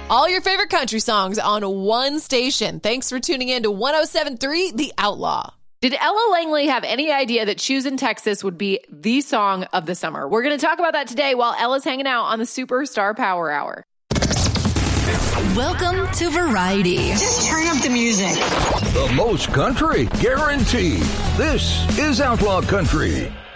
All your favorite country songs on one station. Thanks for tuning in to 107.3 The Outlaw. Did Ella Langley have any idea that Shoes in Texas would be the song of the summer? We're going to talk about that today while Ella's hanging out on the Superstar Power Hour. Welcome to Variety. Just turn up the music. The most country, guaranteed. This is Outlaw Country.